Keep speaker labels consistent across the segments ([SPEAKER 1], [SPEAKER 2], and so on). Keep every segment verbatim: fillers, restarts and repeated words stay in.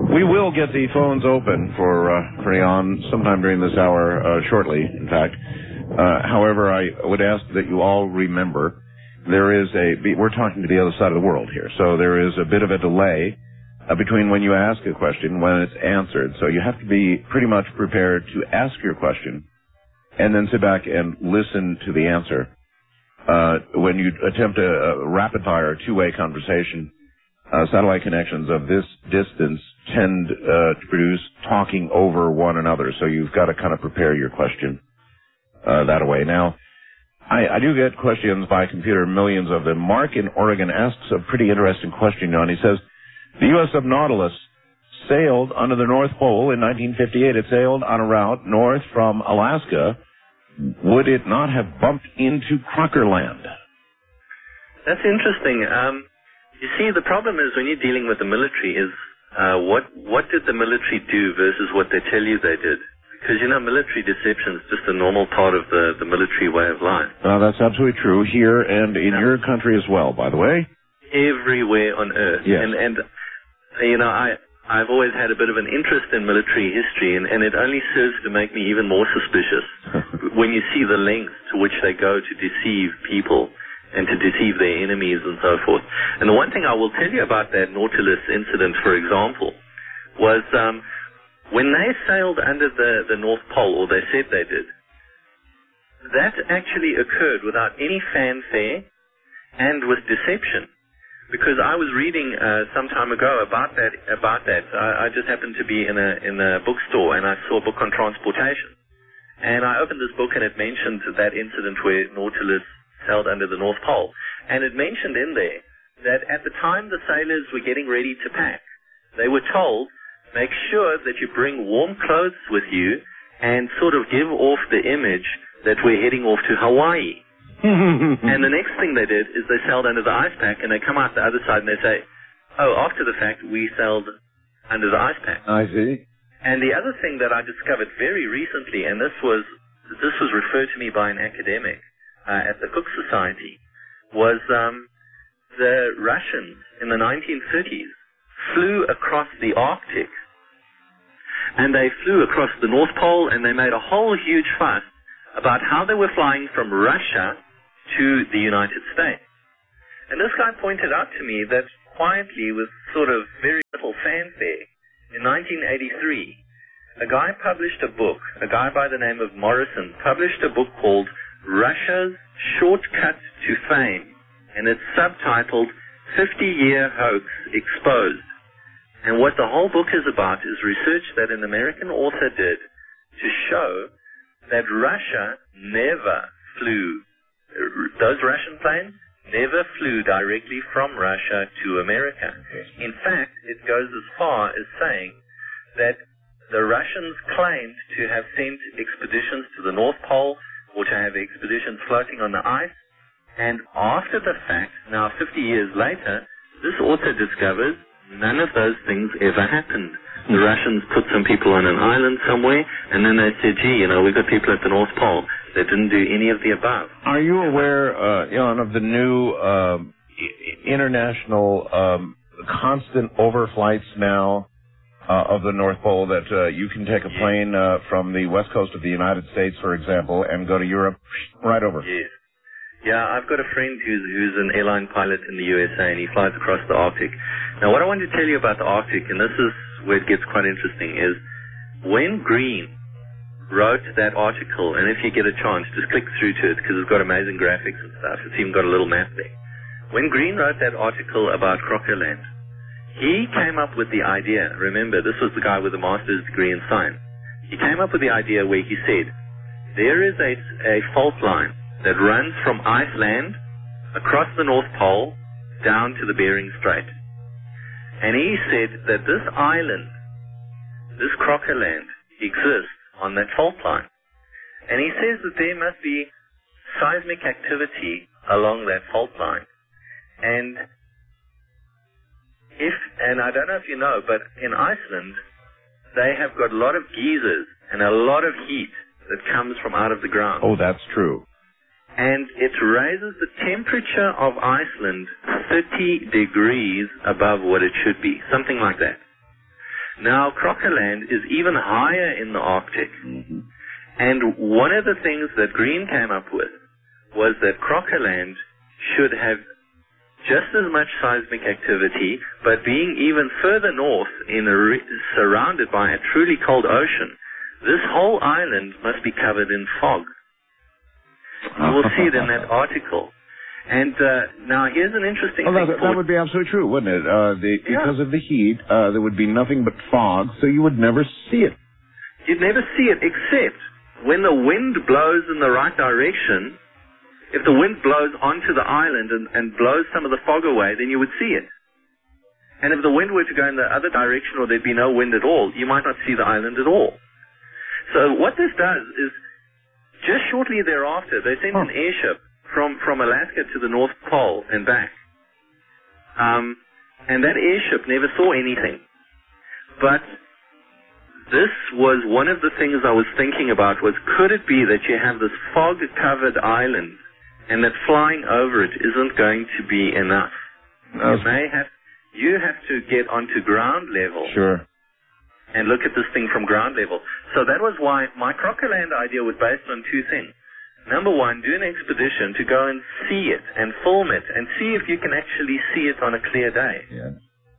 [SPEAKER 1] We will get the phones open for uh, for Jan sometime during this hour, uh, shortly, in fact. Uh, however, I would ask that you all remember there is a, we're talking to the other side of the world here, so there is a bit of a delay uh, between when you ask a question and when it's answered. So you have to be pretty much prepared to ask your question and then sit back and listen to the answer. Uh, when you attempt a, a rapid-fire, two-way conversation, uh, satellite connections of this distance tend uh, to produce talking over one another, so you've got to kind of prepare your question uh, that way. Now, I, I do get questions by computer, millions of them. Mark in Oregon asks a pretty interesting question, John. He says, the U S S Nautilus sailed under the North Pole in nineteen fifty-eight. It sailed on a route north from Alaska. Would it not have bumped into Crocker Land?
[SPEAKER 2] That's interesting. Um, you see, the problem is when you're dealing with the military is uh, what what did the military do versus what they tell you they did? Because, you know, military deception is just a normal part of the, the military way of life.
[SPEAKER 1] Uh, that's absolutely true here and in yeah. your country as well, by the way.
[SPEAKER 2] Everywhere on Earth.
[SPEAKER 1] Yes.
[SPEAKER 2] And, and you know, I, I've always had a bit of an interest in military history, and, and it only serves to make me even more suspicious when you see the lengths to which they go to deceive people and to deceive their enemies and so forth. And the one thing I will tell you about that Nautilus incident, for example, was... Um, when they sailed under the, the North Pole, or they said they did, that actually occurred without any fanfare and with deception. Because I was reading uh, some time ago about that. About that, I, I just happened to be in a in a bookstore and I saw a book on transportation. And I opened this book and it mentioned that incident where Nautilus sailed under the North Pole. And it mentioned in there that at the time the sailors were getting ready to pack, they were told, make sure that you bring warm clothes with you and sort of give off the image that we're heading off to Hawaii. And the next thing they did is they sailed under the ice pack and they come out the other side and they say, oh, after the fact, we sailed under the ice pack.
[SPEAKER 1] I see.
[SPEAKER 2] And the other thing that I discovered very recently, and this was this was referred to me by an academic uh, at the Cook Society, was um, the Russians in the nineteen thirties flew across the Arctic, and they flew across the North Pole, and they made a whole huge fuss about how they were flying from Russia to the United States. And this guy pointed out to me that quietly, with sort of very little fanfare, in nineteen eighty-three, a guy published a book, a guy by the name of Morrison, published a book called Russia's Shortcut to Fame, and it's subtitled fifty-year Hoax Exposed. And what the whole book is about is research that an American author did to show that Russia never flew, those Russian planes never flew directly from Russia to America. In fact, it goes as far as saying that the Russians claimed to have sent expeditions to the North Pole or to have expeditions floating on the ice. And after the fact, now fifty years later, this author discovers none of those things ever happened. The Russians put some people on an island somewhere, and then they said, gee, you know, we've got people at the North Pole. They didn't do any of the above.
[SPEAKER 1] Are you aware, uh, Jan, of the new uh, international um, constant overflights now uh, of the North Pole, that uh, you can take a plane uh, from the west coast of the United States, for example, and go to Europe right over?
[SPEAKER 2] Yes. Yeah, I've got a friend who's, who's an airline pilot in the U S A, and he flies across the Arctic. Now, what I want to tell you about the Arctic, and this is where it gets quite interesting, is when Green wrote that article, and if you get a chance, just click through to it, because it's got amazing graphics and stuff. It's even got a little map there. When Green wrote that article about Crocker Land, he came up with the idea, remember, this was the guy with a master's degree in science. He came up with the idea where he said, there is a, a fault line that runs from Iceland across the North Pole down to the Bering Strait. And he said that this island, this Crocker Land, exists on that fault line. And he says that there must be seismic activity along that fault line. And if, and I don't know if you know, but in Iceland, they have got a lot of geysers and a lot of heat that comes from out of the ground.
[SPEAKER 1] Oh, that's true.
[SPEAKER 2] And it raises the temperature of Iceland thirty degrees above what it should be, something like that. Now, Crockerland is even higher in the Arctic.
[SPEAKER 1] Mm-hmm.
[SPEAKER 2] And one of the things that Green came up with was that Crockerland should have just as much seismic activity, but being even further north, in a re- surrounded by a truly cold ocean, this whole island must be covered in fog. You will see it in that article. And uh, now here's an interesting
[SPEAKER 1] well,
[SPEAKER 2] thing.
[SPEAKER 1] That, that would be absolutely true, wouldn't it? Uh, the,
[SPEAKER 2] yeah.
[SPEAKER 1] Because of the heat, uh, there would be nothing but fog, so you would never see it.
[SPEAKER 2] You'd never see it, except when the wind blows in the right direction. If the wind blows onto the island and, and blows some of the fog away, then you would see it. And if the wind were to go in the other direction or there'd be no wind at all, you might not see the island at all. So what this does is, just shortly thereafter, they sent
[SPEAKER 1] huh.
[SPEAKER 2] an airship from, from Alaska to the North Pole and back. Um, and that airship never saw anything. But this was one of the things I was thinking about, was could it be that you have this fog-covered island and that flying over it isn't going to be enough?
[SPEAKER 1] No.
[SPEAKER 2] You may have, you have to get onto ground level.
[SPEAKER 1] Sure.
[SPEAKER 2] And look at this thing from ground level. So that was why my Crockerland idea was based on two things. Number one, do an expedition to go and see it and film it and see if you can actually see it on a clear day.
[SPEAKER 1] Yeah.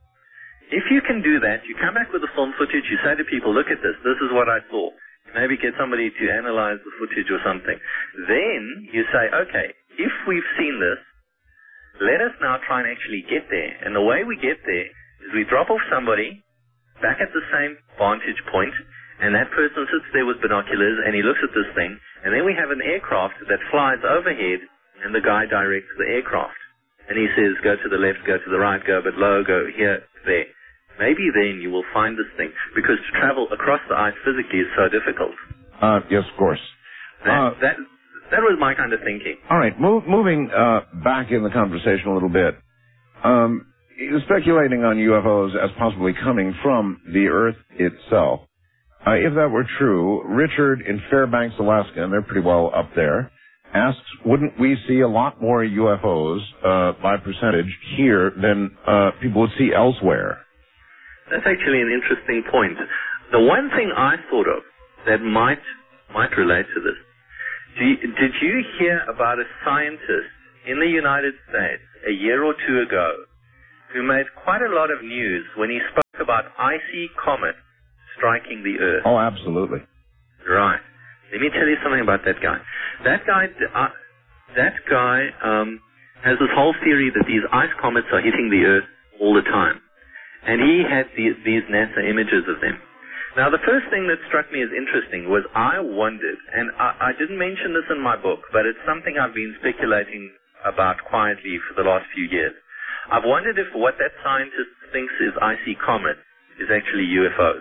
[SPEAKER 2] If you can do that, you come back with the film footage, you say to people, look at this, this is what I saw. Maybe get somebody to analyze the footage or something. Then you say, okay, if we've seen this, let us now try and actually get there. And the way we get there is we drop off somebody back at the same vantage point, and that person sits there with binoculars and he looks at this thing, and then we have an aircraft that flies overhead, and the guy directs the aircraft. And he says, go to the left, go to the right, go a bit low, go here, there. Maybe then you will find this thing, because to travel across the ice physically is so difficult.
[SPEAKER 1] Uh, yes, of course.
[SPEAKER 2] That,
[SPEAKER 1] uh,
[SPEAKER 2] that, that was my kind of thinking.
[SPEAKER 1] All right, move, moving uh, back in the conversation a little bit. Um, speculating on U F Os as possibly coming from the Earth itself. Uh, if that were true, Richard in Fairbanks, Alaska, and they're pretty well up there, asks, wouldn't we see a lot more U F Os uh, by percentage here than uh, people would see elsewhere?
[SPEAKER 2] That's actually an interesting point. The one thing I thought of that might might relate to this, do you, did you hear about a scientist in the United States a year or two ago who made quite a lot of news when he spoke about icy comets striking the Earth?
[SPEAKER 1] Oh, absolutely.
[SPEAKER 2] Right. Let me tell you something about that guy. That guy, uh, that guy um, has this whole theory that these ice comets are hitting the Earth all the time. And he had these, these NASA images of them. Now, the first thing that struck me as interesting was I wondered, and I, I didn't mention this in my book, but it's something I've been speculating about quietly for the last few years. I've wondered if what that scientist thinks is icy comets is actually U F Os.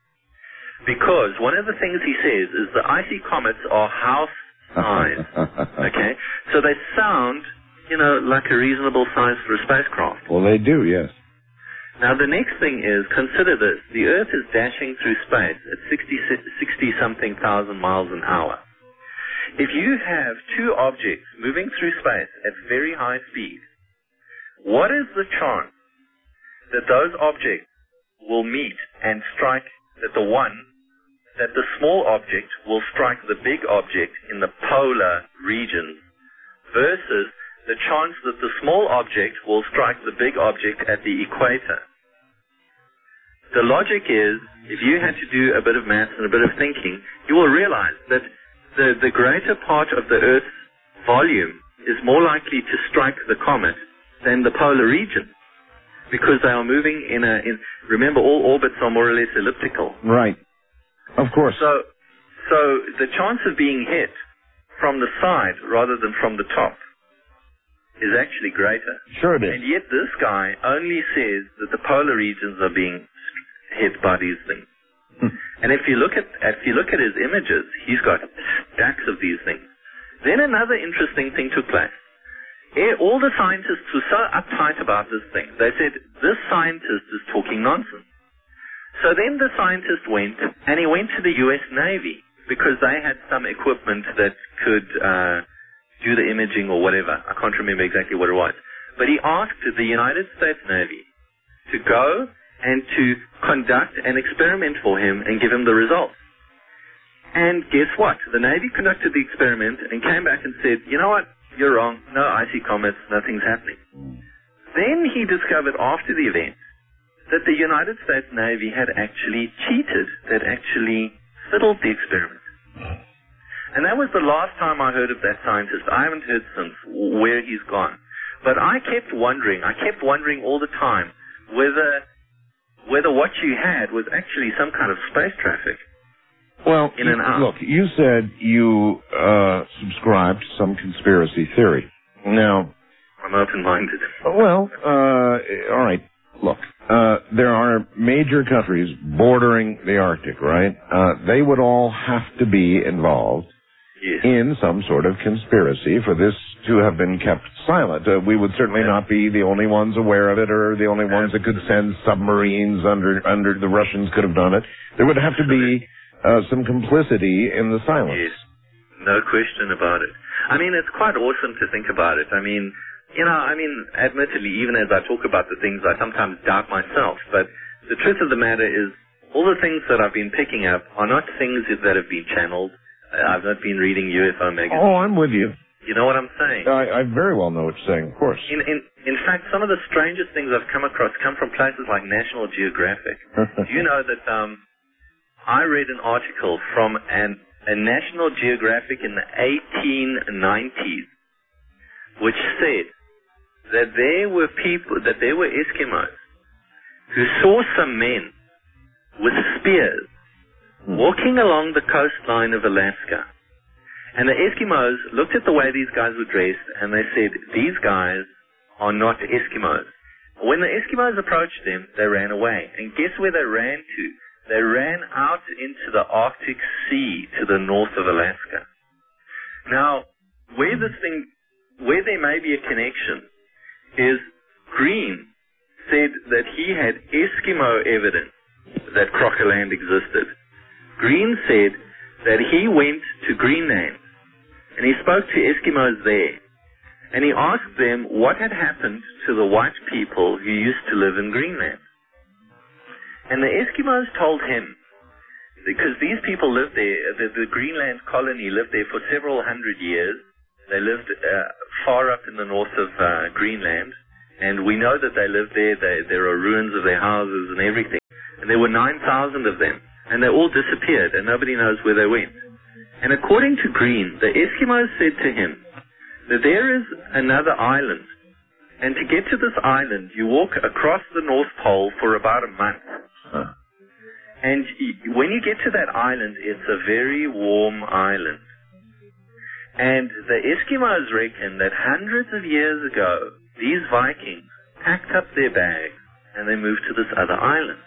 [SPEAKER 2] Because one of the things he says is the icy comets are house-sized, okay? So they sound, you know, like a reasonable size for a spacecraft.
[SPEAKER 1] Well, they do, yes.
[SPEAKER 2] Now, the next thing is, consider this. The Earth is dashing through space at sixty-something thousand miles an hour. If you have two objects moving through space at very high speed, what is the chance that those objects will meet and strike, that the one, that the small object will strike the big object in the polar regions versus the chance that the small object will strike the big object at the equator? The logic is, if you had to do a bit of maths and a bit of thinking, you will realize that the, the greater part of the Earth's volume is more likely to strike the comet than the polar region, because they are moving in a, in, remember, all orbits are more or less elliptical.
[SPEAKER 1] Right. Of course.
[SPEAKER 2] So, so the chance of being hit from the side rather than from the top is actually greater.
[SPEAKER 1] Sure it is.
[SPEAKER 2] And yet this guy only says that the polar regions are being hit by these things.
[SPEAKER 1] Hmm.
[SPEAKER 2] And if you look at if you look at his images, he's got stacks of these things. Then another interesting thing took place. All the scientists were so uptight about this thing. They said, this scientist is talking nonsense. So then the scientist went, and he went to the U S Navy, because they had some equipment that could uh, do the imaging or whatever. I can't remember exactly what it was. But he asked the United States Navy to go and to conduct an experiment for him and give him the results. And guess what? The Navy conducted the experiment and came back and said, you know what? You're wrong. No icy comets. Nothing's happening. Then he discovered after the event that the United States Navy had actually cheated, had actually fiddled the experiment. And that was the last time I heard of that scientist. I haven't heard since where he's gone. But I kept wondering, I kept wondering all the time whether whether what you had was actually some kind of space traffic.
[SPEAKER 1] Well,
[SPEAKER 2] in and out.
[SPEAKER 1] Look, you said you uh, subscribed to some conspiracy theory. Now,
[SPEAKER 2] I'm open-minded.
[SPEAKER 1] Well, uh, all right. Look, uh, there are major countries bordering the Arctic, right? Uh, they would all have to be involved
[SPEAKER 2] yes.
[SPEAKER 1] in some sort of conspiracy for this to have been kept silent. Uh, we would certainly
[SPEAKER 2] yeah.
[SPEAKER 1] not be the only ones aware of it, or the only ones that could send submarines under under. The Russians could have done it. There would have to be uh, some complicity in the silence.
[SPEAKER 2] Yes, no question about it. I mean, it's quite awesome to think about it. I mean, you know, I mean, admittedly, even as I talk about the things, I sometimes doubt myself. But the truth of the matter is, all the things that I've been picking up are not things that have been channeled. I've not been reading U F O magazines.
[SPEAKER 1] Oh, I'm with you.
[SPEAKER 2] You know what I'm saying?
[SPEAKER 1] I, I very well know what you're saying, of course.
[SPEAKER 2] In, in, in fact, some of the strangest things I've come across come from places like National Geographic. Do you know that um, I read an article from an, a National Geographic in the eighteen nineties, which said that there were people, that there were Eskimos who saw some men with spears walking along the coastline of Alaska. And the Eskimos looked at the way these guys were dressed, and they said, these guys are not Eskimos. When the Eskimos approached them, they ran away. And guess where they ran to? They ran out into the Arctic Sea to the north of Alaska. Now, where this thing, where there may be a connection, is Green said that he had Eskimo evidence that Crocoland existed. Green said that he went to Greenland and he spoke to Eskimos there, and he asked them what had happened to the white people who used to live in Greenland. And the Eskimos told him, because these people lived there, the, the Greenland colony lived there for several hundred years. They lived uh, far up in the north of uh, Greenland, and we know that they lived there. They, there are ruins of their houses and everything. And there were nine thousand of them, and they all disappeared, and nobody knows where they went. And according to Green, the Eskimos said to him that there is another island, and to get to this island, you walk across the North Pole for about a month.
[SPEAKER 1] Huh.
[SPEAKER 2] And y- when you get to that island, it's a very warm island. And the Eskimos reckon that hundreds of years ago, these Vikings packed up their bags and they moved to this other island.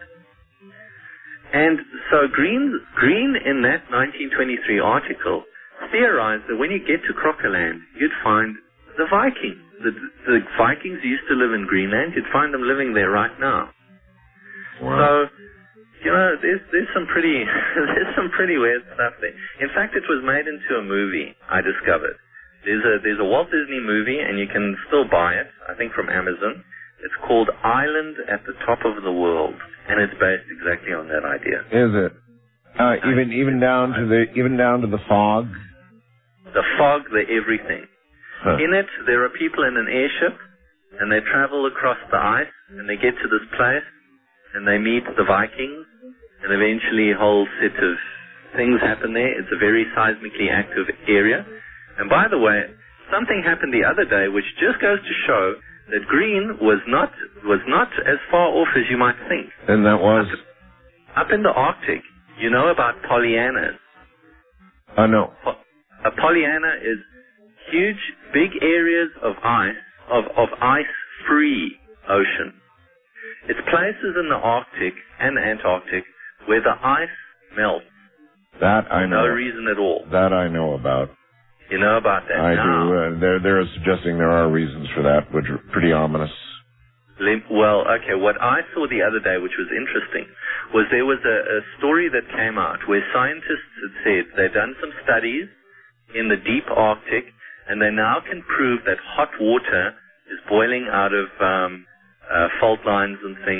[SPEAKER 2] And so Green, Green in that nineteen twenty-three article theorized that when you get to Crocoland, you'd find the Vikings. The, the Vikings used to live in Greenland. You'd find them living there right now.
[SPEAKER 1] Wow.
[SPEAKER 2] So, you know, there's there's some pretty there's some pretty weird stuff there. In fact, it was made into a movie. I discovered there's a there's a Walt Disney movie, and you can still buy it. I think from Amazon. It's called Island at the Top of the World, and it's based exactly on that idea.
[SPEAKER 1] Is it? Uh, even even down to the even down to the fog.
[SPEAKER 2] The fog, the everything.
[SPEAKER 1] Huh.
[SPEAKER 2] In it, there are people in an airship, and they travel across the ice, and they get to this place, and they meet the Vikings, and eventually a whole set of things happen there. It's a very seismically active area. And by the way, something happened the other day which just goes to show that Green was not was not as far off as you might think.
[SPEAKER 1] And that was?
[SPEAKER 2] Up, up in the Arctic, you know about Pollyannas.
[SPEAKER 1] I know.
[SPEAKER 2] Po- a Pollyanna is huge, big areas of ice, of, of ice-free ocean. It's places in the Arctic and the Antarctic where the ice melts.
[SPEAKER 1] That I know.
[SPEAKER 2] For no reason at all.
[SPEAKER 1] That I know about.
[SPEAKER 2] You know about that
[SPEAKER 1] I
[SPEAKER 2] now.
[SPEAKER 1] do. Uh, they're, they're suggesting there are reasons for that, which are pretty ominous.
[SPEAKER 2] Well, okay, what I saw the other day, which was interesting, was there was a, a story that came out where scientists had said they'd done some studies in the deep Arctic, and they now can prove that hot water is boiling out of um, uh, fault lines and things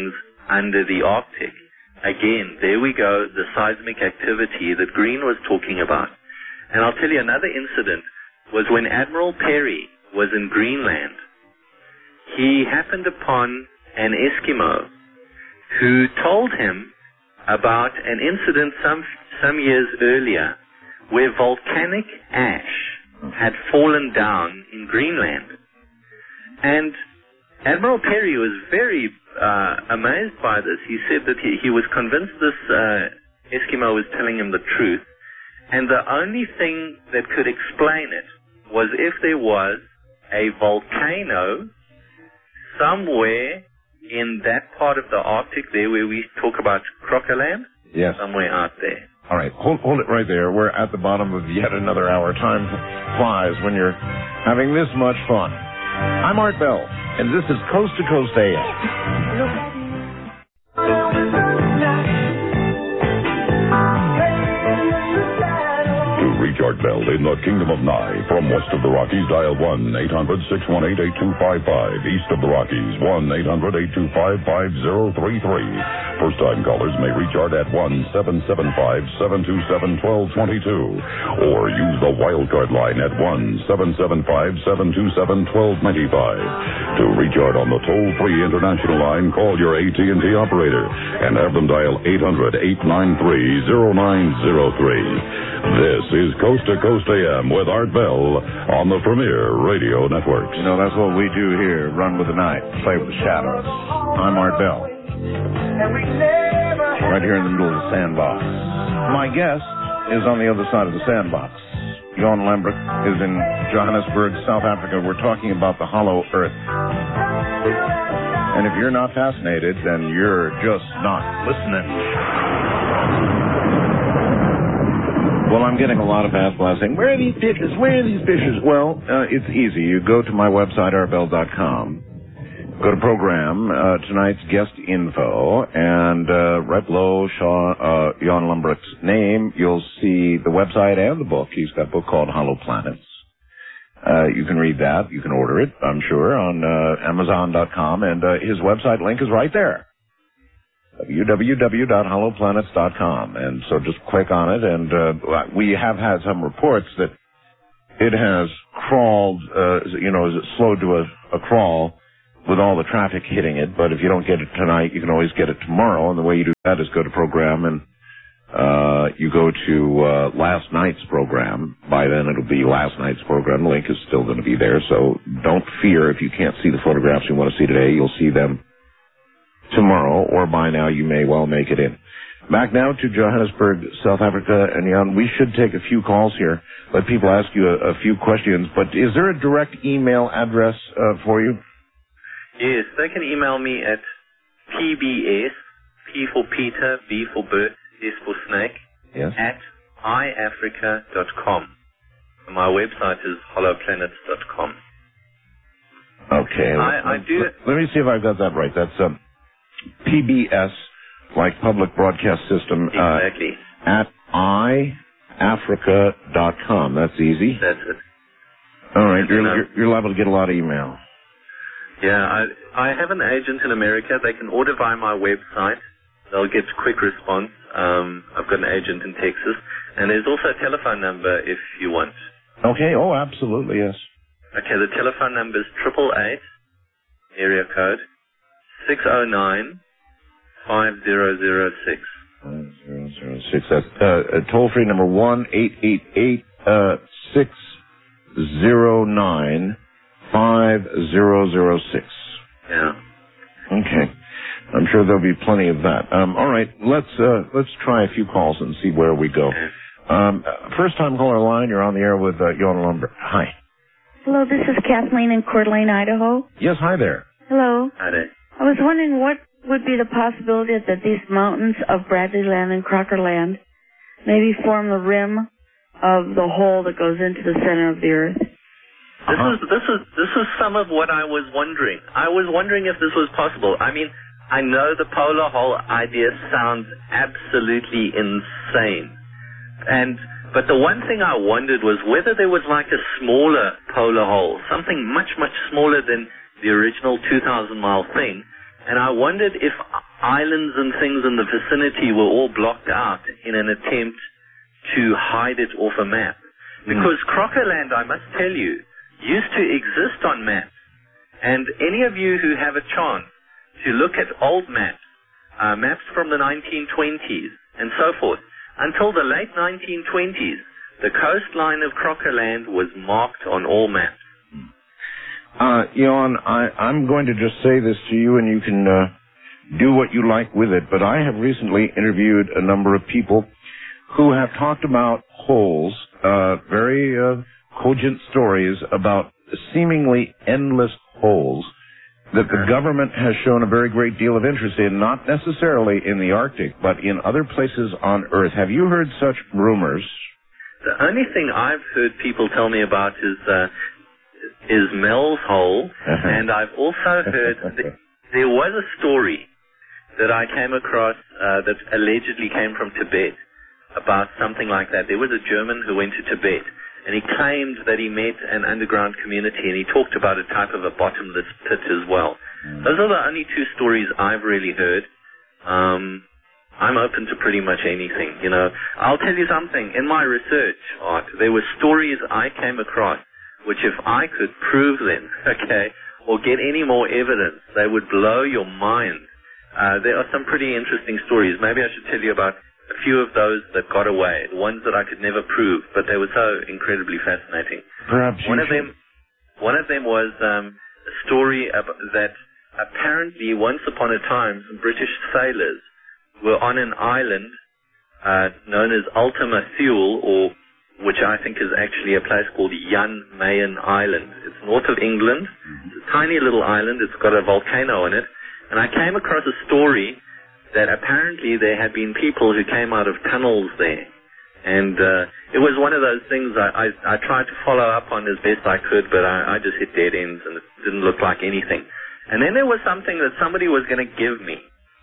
[SPEAKER 2] under the Arctic. Again, there we go, the seismic activity that Green was talking about. And I'll tell you another incident was when Admiral Perry was in Greenland. He happened upon an Eskimo who told him about an incident some some years earlier where volcanic ash had fallen down in Greenland. And Admiral Perry was very uh, amazed by this. He said that he, he was convinced this uh, Eskimo was telling him the truth, and the only thing that could explain it was if there was a volcano somewhere in that part of the Arctic, there where we talk about Crocoland,
[SPEAKER 1] yes,
[SPEAKER 2] somewhere out there.
[SPEAKER 1] All right, hold, hold it right there. We're at the bottom of yet another hour. Time flies when you're having this much fun. I'm Art Bell, and this is Coast to Coast A M.
[SPEAKER 3] Reach Art Bell in the Kingdom of Nye. From west of the Rockies, dial one eight hundred six one eight eight two five five. East of the Rockies, one eight hundred eight two five five zero three three. First-time callers may reach Art at one seven seven five seven two seven one two two two. Or use the wildcard line at one seven seven five seven two seven one two nine five. To reach Art on the toll-free international line, call your A T and T operator and have them dial eight hundred eight nine three zero nine zero three. This is Coast to Coast A M with Art Bell on the Premier Radio Network.
[SPEAKER 1] You know, that's what we do here, run with the night, play with the shadows. I'm Art Bell. Right here in the middle of the sandbox. My guest is on the other side of the sandbox. Jan Lambrecht is in Johannesburg, South Africa. We're talking about the hollow earth. And if you're not fascinated, then you're just not listening. Well, I'm getting a lot of ask saying, where are these fishes? Where are these fishes? Well, uh, it's easy. You go to my website, art bell dot com, go to program, uh, tonight's guest info, and uh, right below Sean, uh, Jan Lambrecht's name, you'll see the website and the book. He's got a book called Hollow Planets. Uh, you can read that. You can order it, I'm sure, on uh, amazon dot com, and uh, his website link is right there. w w w dot hollow planets dot com. And so just click on it, and uh, we have had some reports that it has crawled, uh, you know, slowed to a, a crawl with all the traffic hitting it. But if you don't get it tonight, you can always get it tomorrow. And the way you do that is go to program, and uh, you go to uh, last night's program. By then it'll be last night's program. The link is still going to be there. So don't fear if you can't see the photographs you want to see today. You'll see them tomorrow, or by now you may well make it in. Back now to Johannesburg, South Africa, and Jan, we should take a few calls here. Let people ask you a, a few questions, but is there a direct email address uh, for you?
[SPEAKER 2] Yes, they can email me at P B S, P for Peter, B for Bert, S for Snake,
[SPEAKER 1] yes,
[SPEAKER 2] at i africa dot com. And my website is hollow planets dot com.
[SPEAKER 1] Okay.
[SPEAKER 2] I, I do.
[SPEAKER 1] Let, let me see if I've got that right. That's um, P B S, like Public Broadcast System,
[SPEAKER 2] exactly.
[SPEAKER 1] uh, at i africa dot com. That's easy.
[SPEAKER 2] That's it.
[SPEAKER 1] All right, you're, you're, you're liable to get a lot of email.
[SPEAKER 2] Yeah, I, I have an agent in America. They can order via my website. They'll get quick response. Um, I've got an agent in Texas. And there's also a telephone number if you want.
[SPEAKER 1] Okay, oh, absolutely, yes.
[SPEAKER 2] Okay, the telephone number is triple eight, area code, six oh nine, five zero zero six.
[SPEAKER 1] five zero zero six. That's uh, a toll-free number, one eight eight eight, six zero nine, five zero zero six.
[SPEAKER 2] Yeah.
[SPEAKER 1] Okay. I'm sure there'll be plenty of that. Um, all right, let's uh, let's try a few calls and see where we go.
[SPEAKER 2] Okay.
[SPEAKER 1] Um, first time caller line, you're on the air with uh, Jan Lambrecht. Hi.
[SPEAKER 4] Hello, this is Kathleen in Coeur d'Alene, Idaho.
[SPEAKER 1] Yes, hi there.
[SPEAKER 4] Hello.
[SPEAKER 2] Hi there.
[SPEAKER 4] I was wondering what would be the possibility that these mountains of Bradley Land and Crocker Land maybe form the rim of the hole that goes into the center of the earth.
[SPEAKER 2] This uh-huh. is this is this is some of what I was wondering. I was wondering if this was possible. I mean, I know the polar hole idea sounds absolutely insane. And but the one thing I wondered was whether there was like a smaller polar hole, something much, much smaller than the original two thousand mile thing. And I wondered if islands and things in the vicinity were all blocked out in an attempt to hide it off a map. Because mm. Crockerland, I must tell you, used to exist on maps. And any of you who have a chance to look at old maps, uh, maps from the nineteen twenties and so forth, until the late nineteen twenties, the coastline of Crockerland was marked on all maps.
[SPEAKER 1] Uh, Jan, I, I'm going to just say this to you, and you can uh, do what you like with it, but I have recently interviewed a number of people who have talked about holes, uh, very uh, cogent stories about seemingly endless holes that the government has shown a very great deal of interest in, not necessarily in the Arctic, but in other places on Earth. Have you heard such rumors?
[SPEAKER 2] The only thing I've heard people tell me about is uh, is Mel's Hole, and I've also heard th- there was a story that I came across uh, that allegedly came from Tibet about something like that. There was a German who went to Tibet, and he claimed that he met an underground community, and he talked about a type of a bottomless pit as well. Mm. Those are the only two stories I've really heard. Um, I'm open to pretty much anything, you know. I'll tell you something. In my research, Art, there were stories I came across which if I could prove them, okay, or get any more evidence, they would blow your mind. Uh, there are some pretty interesting stories. Maybe I should tell you about a few of those that got away, the ones that I could never prove, but they were so incredibly fascinating.
[SPEAKER 1] Perhaps
[SPEAKER 2] one
[SPEAKER 1] you
[SPEAKER 2] of them, one of them was um, a story about, that apparently once upon a time some British sailors were on an island uh, known as Ultima Thule, or which I think is actually a place called Jan Mayen Island. It's north of England. It's a tiny little island. It's got a volcano in it. And I came across a story that apparently there had been people who came out of tunnels there. And uh, it was one of those things I, I, I tried to follow up on as best I could, but I, I just hit dead ends and it didn't look like anything. And then there was something that somebody was going to give me.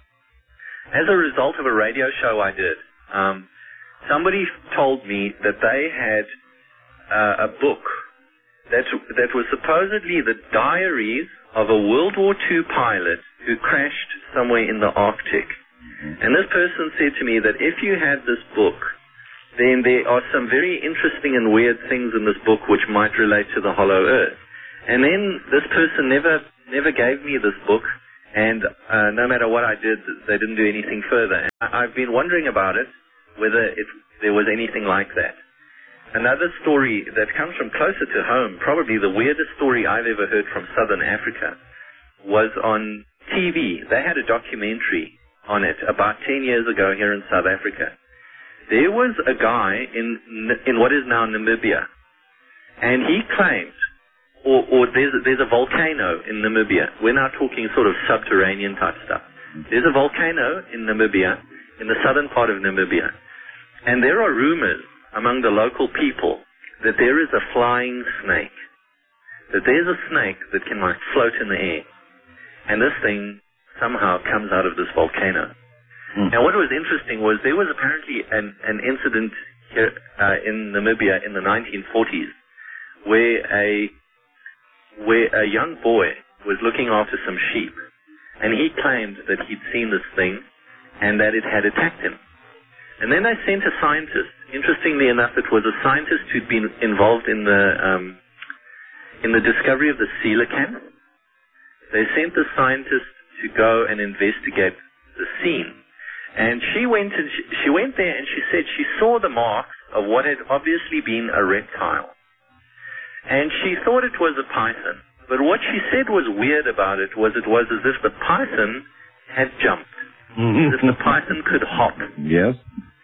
[SPEAKER 2] As a result of a radio show I did, um, somebody told me that they had uh, a book that that was supposedly the diaries of a World War Two pilot who crashed somewhere in the Arctic. Mm-hmm. And this person said to me that if you had this book, then there are some very interesting and weird things in this book which might relate to the Hollow Earth. And then this person never never gave me this book, and uh, no matter what I did, they didn't do anything further. And I've been wondering about it, whether it, there was anything like that. Another story that comes from closer to home, probably the weirdest story I've ever heard from Southern Africa, was on T V. They had a documentary on it about ten years ago here in South Africa. There was a guy in in what is now Namibia, and he claimed, or, or there's, there's a volcano in Namibia. We're now talking sort of subterranean type stuff. There's a volcano in Namibia, in the southern part of Namibia. And there are rumors among the local people that there is a flying snake, that there's a snake that can like float in the air. And this thing somehow comes out of this volcano. Mm. And what was interesting was there was apparently an, an incident here uh, in Namibia in the nineteen forties where a, where a young boy was looking after some sheep. And he claimed that he'd seen this thing and that it had attacked him. And then they sent a scientist. Interestingly enough, it was a scientist who'd been involved in the um, in the discovery of the coelacanth. They sent the scientist to go and investigate the scene. And she went and she, she went there and she said she saw the marks of what had obviously been a reptile. And she thought it was a python. But what she said was weird about it was it was as if the python had jumped. As if the python could hop.
[SPEAKER 1] Yes.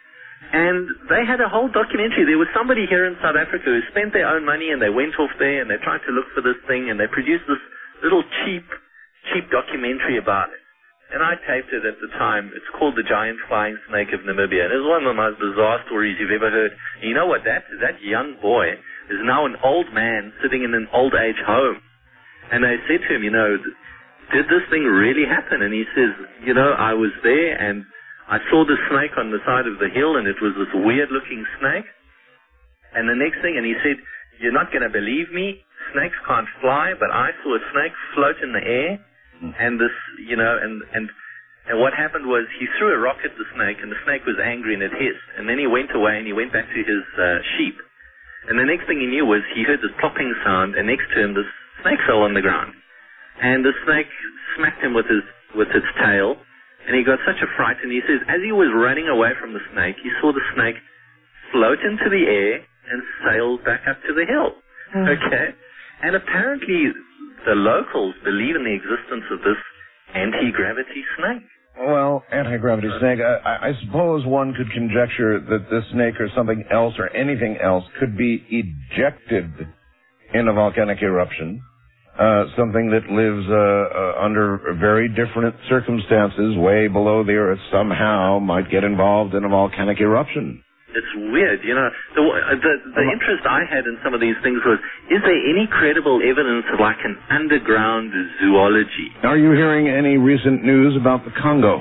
[SPEAKER 2] And they had a whole documentary. There was somebody here in South Africa who spent their own money and they went off there and they tried to look for this thing and they produced this little cheap, cheap documentary about it. And I taped it at the time. It's called The Giant Flying Snake of Namibia. And it's one of the most bizarre stories you've ever heard. And you know what? That, that young boy is now an old man sitting in an old age home. And they said to him, you know, did this thing really happen? And he says, you know, I was there and I saw the snake on the side of the hill and it was this weird looking snake. And the next thing, and he said, you're not going to believe me, snakes can't fly, but I saw a snake float in the air and this, you know, and, and And what happened was he threw a rock at the snake, and the snake was angry and it hissed. And then he went away and he went back to his uh, sheep. And the next thing he knew was he heard this plopping sound, and next to him the snake fell on the ground. And the snake smacked him with his with its tail, and he got such a fright. And he says, as he was running away from the snake, he saw the snake float into the air and sail back up to the hill. Mm. Okay? And apparently the locals believe in the existence of this anti-gravity snake.
[SPEAKER 1] Well, anti-gravity snake, I, I suppose one could conjecture that this snake or something else or anything else could be ejected in a volcanic eruption, uh, something that lives uh, uh, under very different circumstances way below the Earth somehow might get involved in a volcanic eruption.
[SPEAKER 2] It's weird, you know. The, the, the interest I had in some of these things was, is there any credible evidence of like an underground zoology?
[SPEAKER 1] Are you hearing any recent news about the Congo?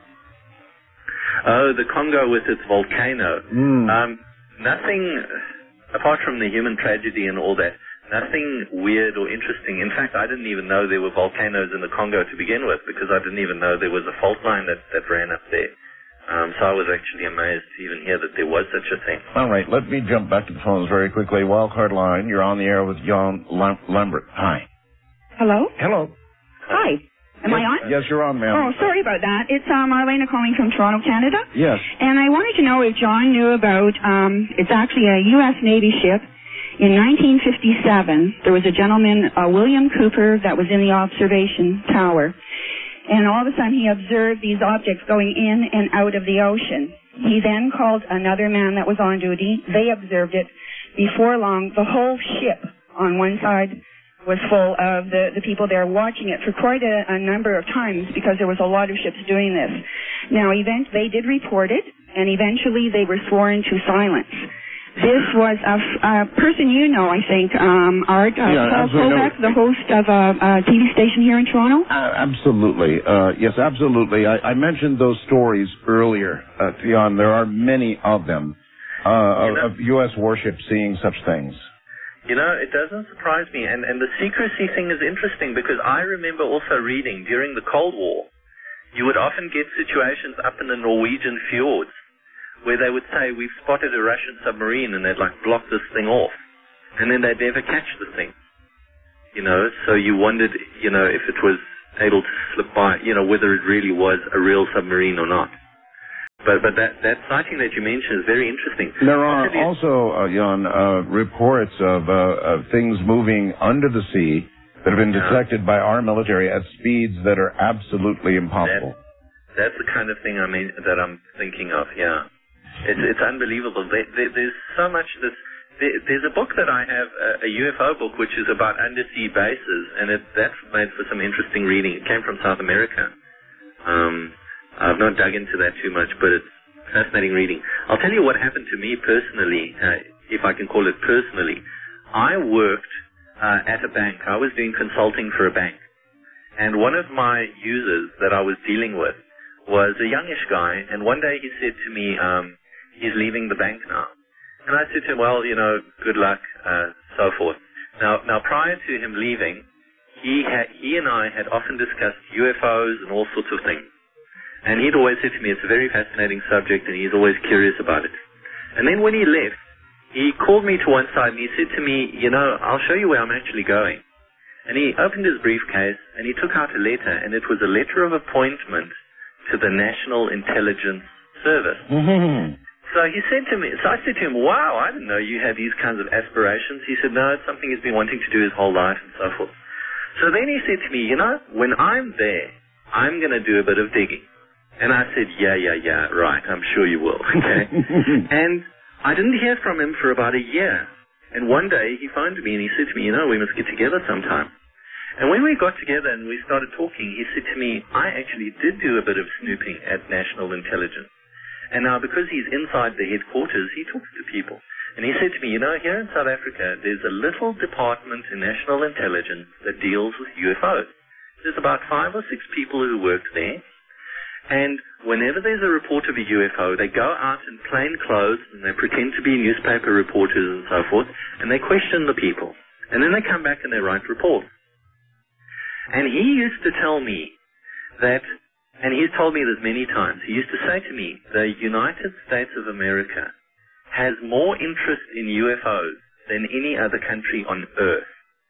[SPEAKER 2] Oh, the Congo with its volcano.
[SPEAKER 1] Mm.
[SPEAKER 2] Um, nothing, apart from the human tragedy and all that, nothing weird or interesting. In fact, I didn't even know there were volcanoes in the Congo to begin with, because I didn't even know there was a fault line that, that ran up there. Um, so I was actually amazed to even hear that there was such a thing.
[SPEAKER 1] All right, let me jump back to the phones very quickly. Wildcard line, you're on the air with Jan Lam- Lambert. Hi.
[SPEAKER 5] Hello?
[SPEAKER 1] Hello.
[SPEAKER 5] Hi. Am
[SPEAKER 1] yes,
[SPEAKER 5] I on?
[SPEAKER 1] Yes, you're on, ma'am.
[SPEAKER 5] Oh, sorry about that. It's uh, Marlena calling from Toronto, Canada.
[SPEAKER 1] Yes.
[SPEAKER 5] And I wanted to know if John knew about, um, it's actually a U S Navy ship. In nineteen fifty-seven, there was a gentleman, uh, William Cooper, that was in the observation tower. And all of a sudden he observed these objects going in and out of the ocean. He then called another man that was on duty. They observed it. Before long, the whole ship on one side was full of the, the people there watching it for quite a, a number of times, because there was a lot of ships doing this. Now, event, they did report it, and eventually they were sworn to silence. This was a, a person you know, I think, um, Art, uh,
[SPEAKER 1] yeah,
[SPEAKER 5] Paul Kovac, the host of a, a T V station here in Toronto.
[SPEAKER 1] Uh, absolutely. Uh, yes, absolutely. I, I mentioned those stories earlier, uh, Jan. There are many of them, uh, you know, of U S warships seeing such things.
[SPEAKER 2] You know, it doesn't surprise me. And, and the secrecy thing is interesting, because I remember also reading during the Cold War, you would often get situations up in the Norwegian fjords where they would say, we've spotted a Russian submarine, and they'd like block this thing off. And then they'd never catch the thing. You know, so you wondered, you know, if it was able to slip by, you know, whether it really was a real submarine or not. But but that, that sighting that you mentioned is very interesting.
[SPEAKER 1] There are also, uh, Jan, uh, reports of, uh, of things moving under the sea that have been detected yeah. by our military at speeds that are absolutely impossible.
[SPEAKER 2] That, that's the kind of thing I mean that I'm thinking of, yeah. It's, it's unbelievable. There, there, there's so much that's... There, there's a book that I have, a, a U F O book, which is about undersea bases, and it, that's made for some interesting reading. It came from South America. Um, I've not dug into that too much, but it's fascinating reading. I'll tell you what happened to me personally, uh, if I can call it personally. I worked uh, at a bank. I was doing consulting for a bank. And one of my users that I was dealing with was a youngish guy, and one day he said to me, um, he's leaving the bank now. And I said to him, well, you know, good luck, uh, so forth. Now, now prior to him leaving, he had, he and I had often discussed U F Os and all sorts of things. And he'd always said to me, it's a very fascinating subject, and he's always curious about it. And then when he left, he called me to one side, and he said to me, you know, I'll show you where I'm actually going. And he opened his briefcase, and he took out a letter, and it was a letter of appointment to the National Intelligence Service.
[SPEAKER 1] Mm-hmm.
[SPEAKER 2] So he said to me, so I said to him, wow, I didn't know you had these kinds of aspirations. He said, no, it's something he's been wanting to do his whole life and so forth. So then he said to me, you know, when I'm there, I'm going to do a bit of digging. And I said, yeah, yeah, yeah, right, I'm sure you will, okay? And I didn't hear from him for about a year. And one day he phoned me and he said to me, you know, we must get together sometime. And when we got together and we started talking, he said to me, I actually did do a bit of snooping at National Intelligence. And now because he's inside the headquarters, he talks to people. And he said to me, you know, here in South Africa, there's a little department in National Intelligence that deals with U F Os. There's about five or six people who work there. And whenever there's a report of a U F O, they go out in plain clothes and they pretend to be newspaper reporters and so forth, and they question the people. And then they come back and they write reports. And he used to tell me that and he's told me this many times, he used to say to me, the United States of America has more interest in U F Os than any other country on Earth.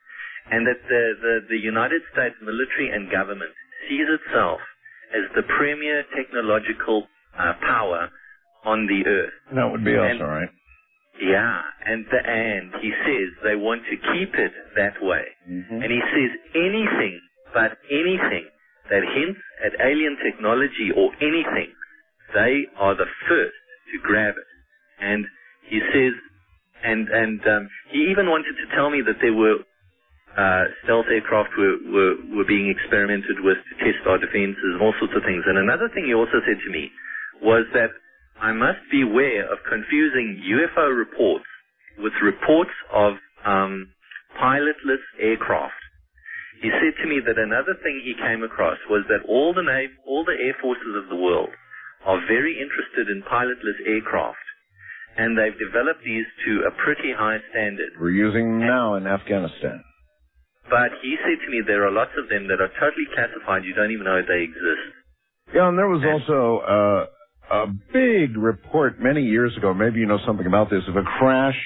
[SPEAKER 2] And that the, the, the United States military and government sees itself as the premier technological uh, power on the Earth.
[SPEAKER 1] That would be us,
[SPEAKER 2] and,
[SPEAKER 1] all right.
[SPEAKER 2] Yeah, and the, and he says they want to keep it that way.
[SPEAKER 1] Mm-hmm.
[SPEAKER 2] And he says anything but anything that hints at alien technology or anything, they are the first to grab it. And he says, and and um, he even wanted to tell me that there were uh, stealth aircraft were, were were being experimented with to test our defenses and all sorts of things. And another thing he also said to me was that I must beware of confusing U F O reports with reports of um, pilotless aircraft. He said to me that another thing he came across was that all the nav- all the air forces of the world are very interested in pilotless aircraft, and they've developed these to a pretty high standard.
[SPEAKER 1] We're using them now in Afghanistan.
[SPEAKER 2] But he said to me there are lots of them that are totally classified. You don't even know they exist.
[SPEAKER 1] Yeah, and there was also uh, a big report many years ago, maybe you know something about this, of a crash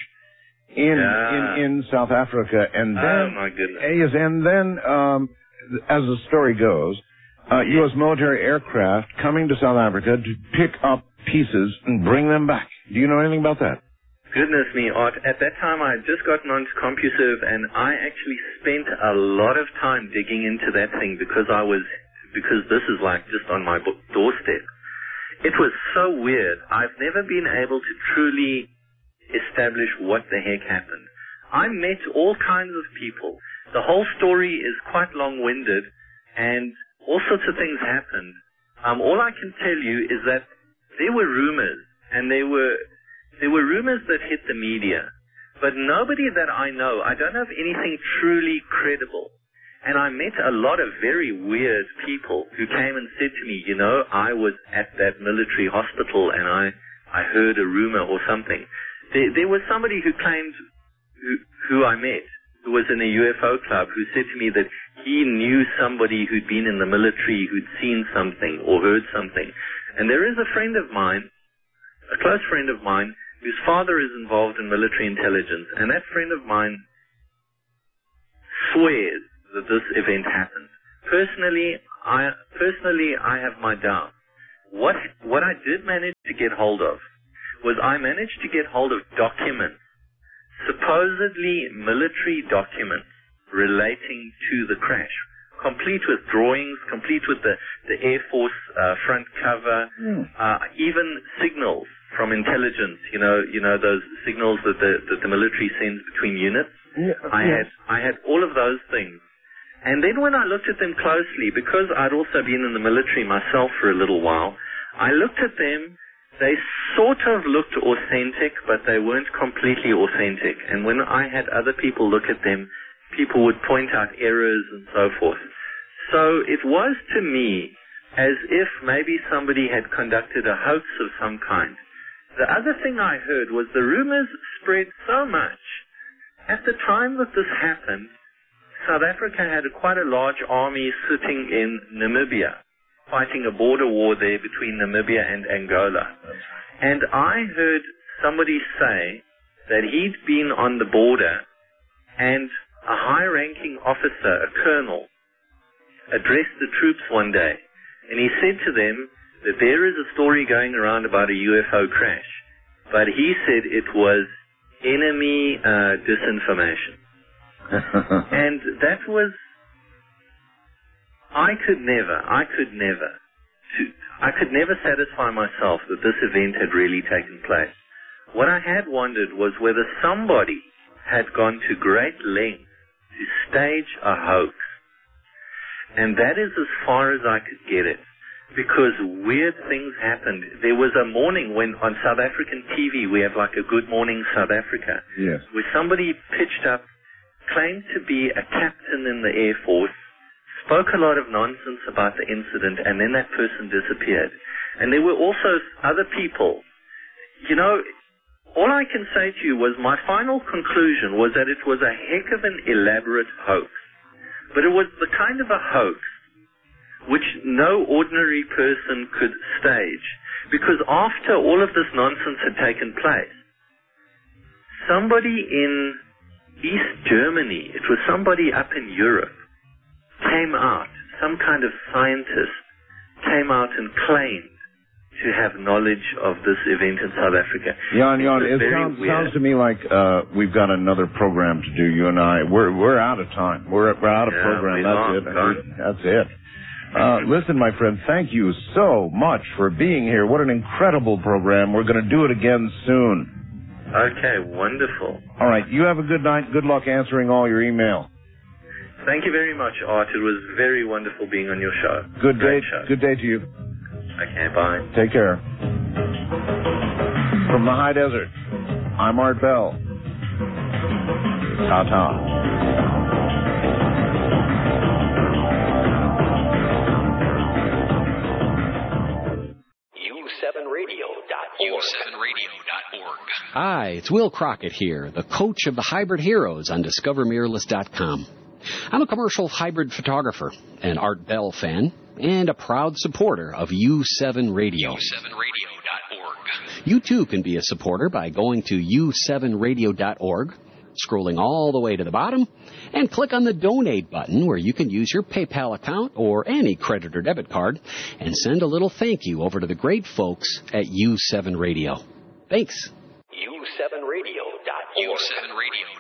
[SPEAKER 1] in
[SPEAKER 2] Yeah.
[SPEAKER 1] in, in South Africa, and then
[SPEAKER 2] Oh, my goodness.
[SPEAKER 1] yes, and then um, as the story goes, uh, U S military aircraft coming to South Africa to pick up pieces and bring them back. Do you know anything about that?
[SPEAKER 2] Goodness me, Art. At that time, I had just gotten onto CompuServe, and I actually spent a lot of time digging into that thing because I was, because this is like just on my bo- doorstep. It was so weird. I've never been able to truly establish what the heck happened. I met all kinds of people. The whole story is quite long-winded, and all sorts of things happened. Um, all I can tell you is that there were rumors, and there were there were rumors that hit the media, but nobody that I know, I don't have anything truly credible. And I met a lot of very weird people who came and said to me, you know, I was at that military hospital and I, I heard a rumor or something. There, there was somebody who claimed, who, who I met, who was in a U F O club, who said to me that he knew somebody who'd been in the military, who'd seen something or heard something. And there is a friend of mine, a close friend of mine, whose father is involved in military intelligence, and that friend of mine swears that this event happened. Personally, I personally I have my doubts. What what I did manage to get hold of was I managed to get hold of documents, supposedly military documents relating to the crash, complete with drawings, complete with the the Air Force uh, front cover, mm. uh, even signals from intelligence. You know, you know those signals that the that the military sends between units.
[SPEAKER 1] Yeah,
[SPEAKER 2] I
[SPEAKER 1] yes.
[SPEAKER 2] had I had all of those things. And then when I looked at them closely, because I'd also been in the military myself for a little while, I looked at them. They sort of looked authentic, but they weren't completely authentic. And when I had other people look at them, people would point out errors and so forth. So it was to me as if maybe somebody had conducted a hoax of some kind. The other thing I heard was the rumors spread so much. At the time that this happened, South Africa had a, quite a large army sitting in Namibia, fighting a border war there between Namibia and Angola. And I heard somebody say that he'd been on the border and a high-ranking officer, a colonel, addressed the troops one day, and he said to them that there is a story going around about a U F O crash, but he said it was enemy uh, disinformation. And that was, I could never, I could never, to, I could never satisfy myself that this event had really taken place. What I had wondered was whether somebody had gone to great lengths to stage a hoax. And that is as far as I could get it, because weird things happened. There was a morning when on South African T V we have like a Good Morning South Africa,
[SPEAKER 1] Yes.
[SPEAKER 2] where somebody pitched up, claimed to be a captain in the Air Force, spoke a lot of nonsense about the incident, and then that person disappeared. And there were also other people. You know, all I can say to you was my final conclusion was that it was a heck of an elaborate hoax. But it was the kind of a hoax which no ordinary person could stage. Because after all of this nonsense had taken place, somebody in East Germany, it was somebody up in Europe, came out, some kind of scientist came out and claimed to have knowledge of this event in South Africa.
[SPEAKER 1] Jan, Jan, it sounds, sounds to me like uh, we've got another program to do, you and I. We're we're out of time. We're, we're out of
[SPEAKER 2] yeah,
[SPEAKER 1] program. That's
[SPEAKER 2] long,
[SPEAKER 1] it. Gone. That's it. Uh, listen, my friend, thank you so much for being here. What an incredible program. We're going to do it again soon.
[SPEAKER 2] Okay, wonderful.
[SPEAKER 1] All right, you have a good night. Good luck answering all your email.
[SPEAKER 2] Thank you very much, Art. It was very wonderful being on your show.
[SPEAKER 1] Good
[SPEAKER 2] Great
[SPEAKER 1] day.
[SPEAKER 2] show.
[SPEAKER 1] Good day to you.
[SPEAKER 2] Okay, bye.
[SPEAKER 1] Take care. From the high desert, I'm Art Bell. Ta-ta.
[SPEAKER 6] U seven radio dot org. Hi, it's Will Crockett here, the coach of the Hybrid Heroes on Discover Mirrorless dot com. I'm a commercial hybrid photographer, an Art Bell fan, and a proud supporter of U seven Radio. U seven radio dot org. You too can be a supporter by going to U seven radio dot org, scrolling all the way to the bottom, and click on the donate button where you can use your PayPal account or any credit or debit card and send a little thank you over to the great folks at U seven Radio. Thanks. U seven radio dot org. U seven radio